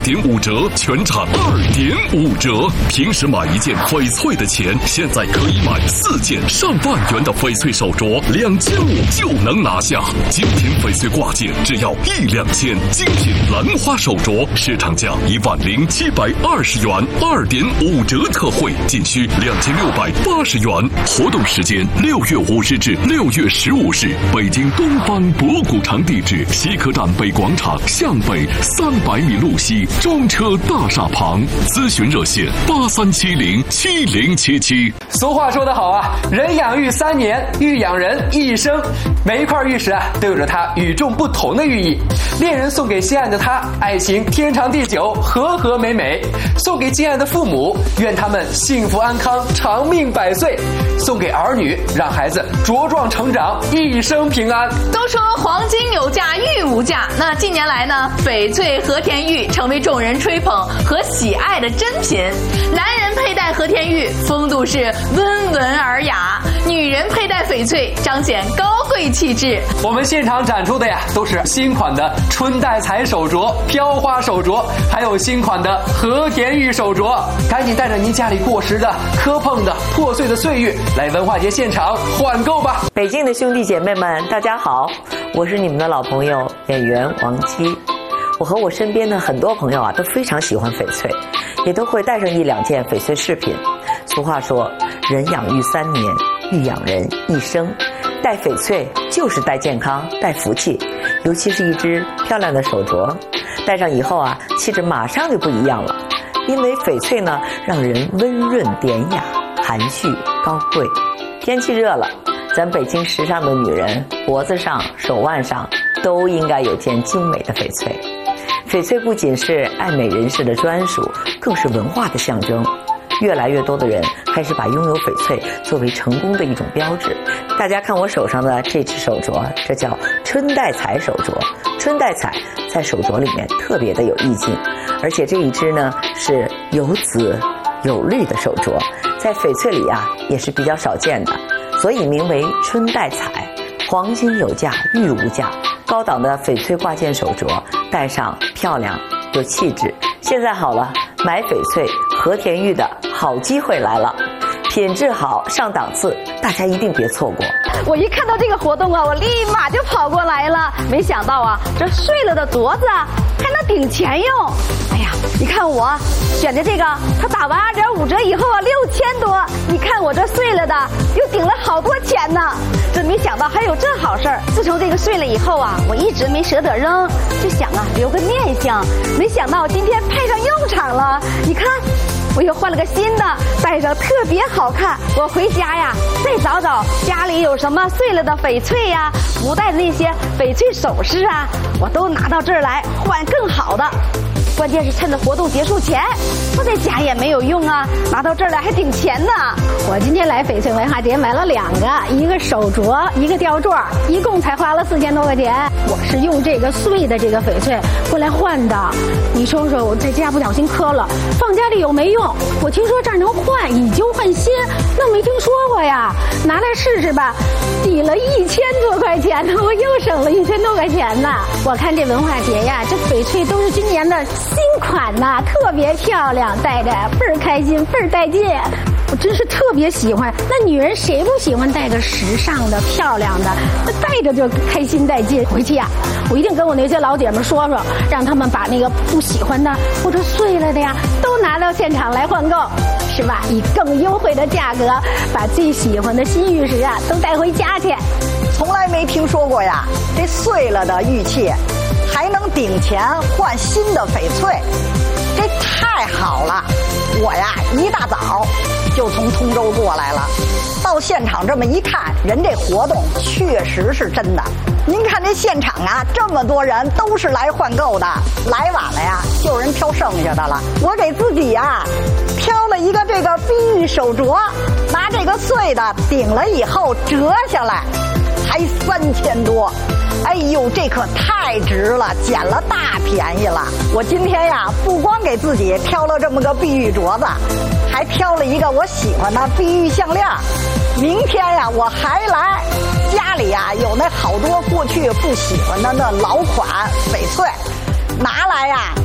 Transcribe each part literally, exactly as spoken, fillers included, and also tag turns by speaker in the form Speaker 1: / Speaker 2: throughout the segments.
Speaker 1: 点五折，全场二点五折。平时买一件翡翠的钱，现在可以买四件上万元的翡翠手镯，两千五就能拿下。精品翡翠挂件只要一两千，精品兰花手镯市场价一万零七百二十元，二点五折特惠，仅需两千六百八十元。活动时间六月五日至六月十五日，北京东方博古城地址西客站北广场向北三百米路西。中车大厦旁，咨询热线八三七零七零七七。
Speaker 2: 俗话说得好啊，人养玉三年，玉养人一生。每一块玉石啊，都有着它与众不同的寓意。恋人送给心爱的他，爱情天长地久，和和美美；送给敬爱的父母，愿他们幸福安康，长命百岁；送给儿女，让孩子茁壮成长，一生平安。
Speaker 3: 都说黄金有价，玉无价。那近年来呢，翡翠和田玉成为众人吹捧和喜爱的珍品。男人佩戴和田玉，风度是温文尔雅；女人佩戴翡翠，彰显高贵气质。
Speaker 2: 我们现场展出的呀，都是新款的春带彩手镯、飘花手镯，还有新款的和田玉手镯。赶紧带着您家里过时的、磕碰的、破碎的岁月，来文化节现场换购吧！
Speaker 4: 北京的兄弟姐妹们，大家好，我是你们的老朋友演员王姬。我和我身边的很多朋友啊，都非常喜欢翡翠，也都会带上一两件翡翠饰品。俗话说，人养玉三年，玉养人一生。戴翡翠就是带健康、带福气，尤其是一只漂亮的手镯，戴上以后啊，气质马上就不一样了。因为翡翠呢，让人温润典雅、含蓄高贵。天气热了，咱北京时尚的女人脖子上、手腕上都应该有件精美的翡翠。翡翠不仅是爱美人士的专属，更是文化的象征。越来越多的人开始把拥有翡翠作为成功的一种标志。大家看我手上的这只手镯，这叫春带彩手镯。春带彩在手镯里面特别的有意境，而且这一只呢是有紫有绿的手镯，在翡翠里啊也是比较少见的，所以名为春带彩。黄金有价，玉无价。高档的翡翠挂件手镯，戴上漂亮有气质。现在好了，买翡翠和田玉的好机会来了，品质好上档次，大家一定别错过。
Speaker 5: 我一看到这个活动啊，我立马就跑过来了。没想到啊，这碎了的镯子啊还能顶钱用。哎呀，你看我选的这个，它打完二点五折以后啊，六千多。你看我这碎了的，又顶了好多钱呢。真没想到还有这好事儿。自从这个碎了以后啊，我一直没舍得扔，就想啊留个念想。没想到今天派上用场了。你看，我又换了个新的，戴着特别好看。我回家呀，再找找家里有什么碎了的翡翠呀、不戴的那些翡翠首饰啊，我都拿到这儿来换更好的。关键是趁着活动结束前，我在家也没有用啊，拿到这儿来还顶钱呢。
Speaker 6: 我今天来翡翠文化节买了两个，一个手镯，一个吊坠，一共才花了四千多块钱。我是用这个碎的这个翡翠过来换的。你说说，我在家不小心磕了，放家里有没用？我听说这儿能换，以旧换新，那没听说过呀。拿来试试吧，抵了一千多块钱呢，我又省了一千多块钱呢。我看这文化节呀，这翡翠都是今年的新款呐，特别漂亮，戴着倍儿开心，倍儿带劲。我真是特别喜欢。那女人谁不喜欢戴个时尚的、漂亮的？那戴着就开心带劲。回去呀、啊，我一定跟我那些老姐们说说，让他们把那个不喜欢的或者碎了的呀，都拿到现场来换购，是吧？以更优惠的价格，把最喜欢的新玉石啊都带回家去。
Speaker 7: 从来没听说过呀，这碎了的玉器还能顶钱换新的翡翠，这太好了！我呀一大早就从通州过来了，到现场这么一看，人这活动确实是真的。您看这现场啊，这么多人都是来换购的，来晚了呀，就有人挑剩下的了。我给自己呀挑了一个这个碧玉手镯，拿这个碎的顶了以后折下来，才三千多。哎呦，这可太值了，捡了大便宜了。我今天呀，不光给自己挑了这么个碧玉镯子，还挑了一个我喜欢的碧玉项链。明天呀，我还来，家里呀有那好多过去不喜欢的那老款翡翠，拿来呀换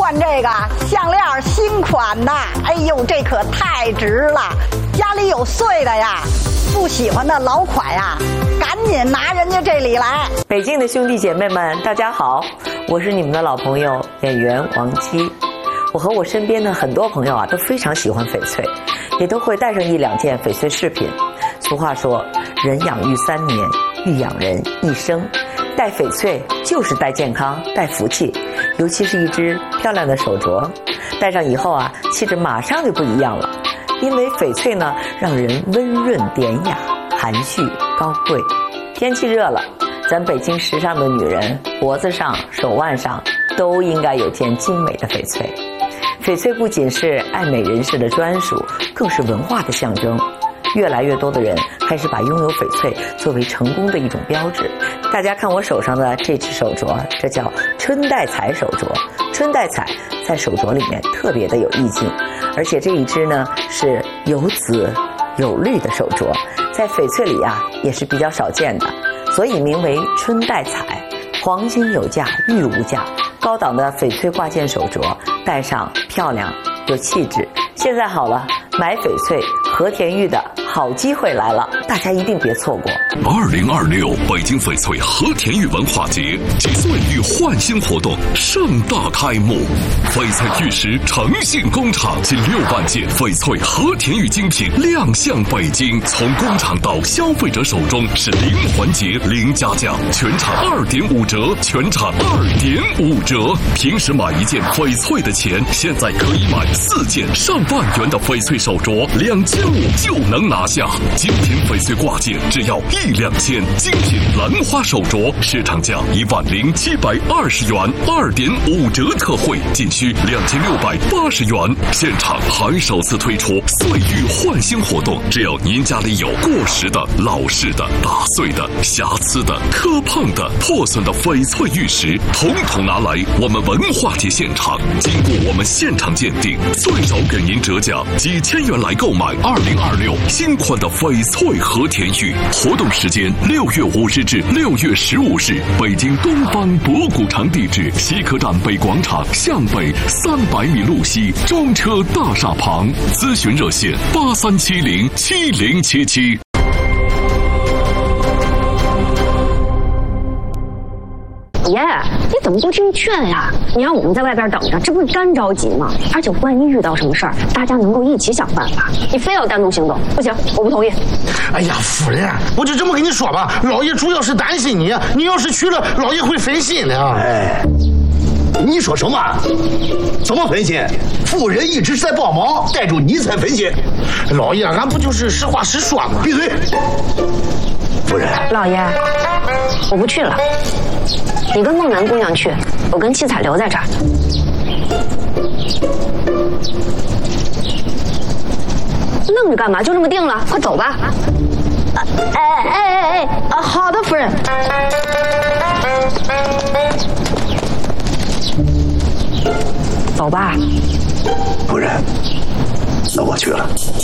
Speaker 7: 换这个项链新款的，哎呦，这可太值了！家里有碎的呀，不喜欢的老款呀，赶紧拿人家这里来。
Speaker 4: 北京的兄弟姐妹们，大家好，我是你们的老朋友演员王姬。我和我身边的很多朋友啊，都非常喜欢翡翠，也都会带上一两件翡翠饰品。俗话说，人养玉三年，玉养人一生。戴翡翠就是带健康、带福气，尤其是一只漂亮的手镯，戴上以后啊，气质马上就不一样了。因为翡翠呢，让人温润典雅、含蓄高贵。天气热了，咱北京时尚的女人脖子上、手腕上都应该有件精美的翡翠。翡翠不仅是爱美人士的专属，更是文化的象征。越来越多的人开始把拥有翡翠作为成功的一种标志。大家看我手上的这只手镯，这叫春带彩手镯。春带彩在手镯里面特别的有意境，而且这一只呢是有紫有绿的手镯，在翡翠里啊也是比较少见的，所以名为春带彩。黄金有价，玉无价，高档的翡翠挂件手镯戴上漂亮有气质。现在好了，买翡翠和田玉的好机会来了，大家一定别错过。
Speaker 1: 二零二六北京翡翠和田玉文化节及岁玉焕新活动盛大开幕，翡翠玉石诚信工厂近六万件翡翠和田玉精品亮相北京，从工厂到消费者手中是零环节零加价，全场二点五折，全场二点五折。平时买一件翡翠的钱，现在可以买四件上万元的翡翠手镯，两千五就能拿下。精品翡翠挂件只要一两千，精品兰花手镯市场价一万零七百二十元，二点五折特惠，仅需两千六百八十元。现场还首次推出岁玉焕新活动，只要您家里有过时的、老式的、打碎的、瑕疵的、磕碰的、破损的翡翠玉石，统统拿来我们文化节现场，经过我们现场鉴定，最少给您折价几千元来购买二零二六新款的翡翠和田玉。活动时间六月五日至六月十五日，北京东方博古城地址西客站北广场向北三百米路西中车大厦旁，咨询热线八三七零七零七七。
Speaker 8: 爷，你怎么不听劝呀？你让我们在外边等着，这不是干着急吗？而且万一遇到什么事儿，大家能够一起想办法。你非要单独行动，不行，我不同意。
Speaker 9: 哎呀，夫人，我就这么跟你说吧，老爷主要是担心你，你要是去了，老爷会分心的啊。
Speaker 10: 哎，你说什么？怎么分心？夫人一直在帮忙，带着你才分心。
Speaker 9: 老爷，俺不就是实话实说吗？
Speaker 10: 闭嘴！夫人，
Speaker 8: 老爷，我不去了。你跟梦楠姑娘去，我跟七彩留在这儿。愣着干嘛？就这么定了，快走吧。
Speaker 5: 哎哎哎哎，啊，好的，夫人。
Speaker 8: 走吧。
Speaker 10: 夫人，那我去了。